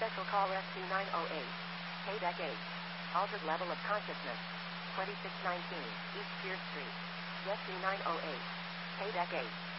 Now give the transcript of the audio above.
Special call SC908. Payback 8. Altered level of consciousness. 2619 East Beard Street. SC908. Payback 8.